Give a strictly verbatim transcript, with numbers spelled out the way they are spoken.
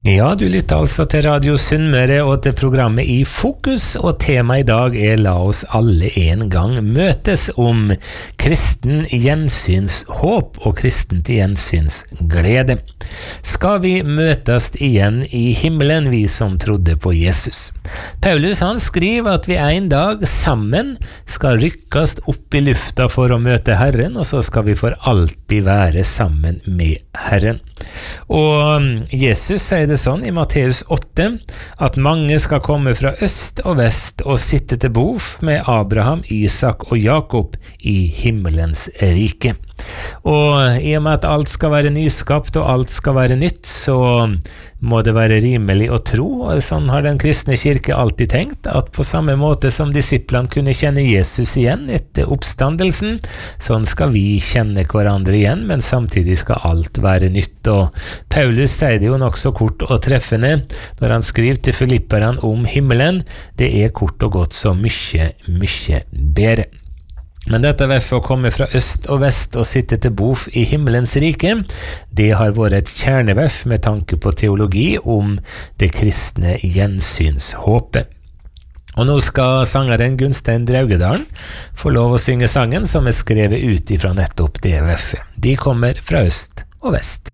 Ja, du lytter altså til Radio Sunnmøre og til programmet I Fokus, og temaet I dag er La oss alle en gang møtes om kristen gjensynshåp og kristent gjensynsglede. Skal vi møtes igjen I himmelen, vi som trodde på Jesus? Paulus han skriver at vi en dag sammen skal rykkes opp I lufta for å møte Herren, og så skal vi for alltid være sammen med Herren. Og Jesus sier det sånn I Matteus åtte, at mange skal komme fra øst og vest og sitte til bord med Abraham, Isak og Jakob I himmelens rike. Og I og med at alt skal være nyskapt og alt skal være nytt, så må det være rimelig å tro, og sånn har den kristne kirke alltid tenkt, at på samme måte som disiplene kunne kjenne Jesus igjen etter oppstandelsen, sånn skal vi kjenne hverandre igjen, men samtidig skal alt være nytt. Og Paulus sier det jo nok så kort og treffende når han skriver til filipperne om himmelen, det er kort og godt så mye, mye bedre. Men dette ved å komme fra øst og vest og sitte til bord I himmelens rike, det har vært et kjerneveff med tanke på teologi om det kristne gjensynshåpet. Og nå skal sangeren Gunstein Draugedalen få lov å synge sangen som er skrevet ut ifra nettopp det veffet. De kommer fra øst og vest.